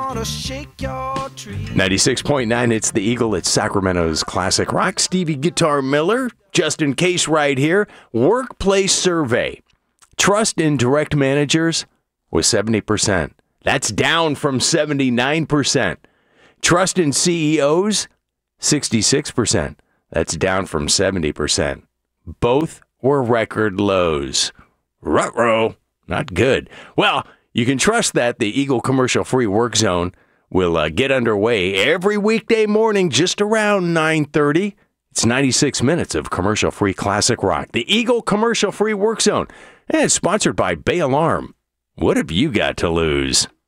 gonna shake your tree. 96.9, it's the Eagle. It's Sacramento's classic rock. Stevie Guitar Miller, just in case right here. Workplace survey. Trust in direct managers was 70%. That's down from 79%. Trust in CEOs, 66%. That's down from 70%. Both were record lows. Ruh-roh. Not good. Well, you can trust that the Eagle Commercial-Free Work Zone will get underway every weekday morning just around 9:30. It's 96 minutes of commercial-free classic rock. The Eagle Commercial-Free Work Zone. And it's sponsored by Bay Alarm. What have you got to lose?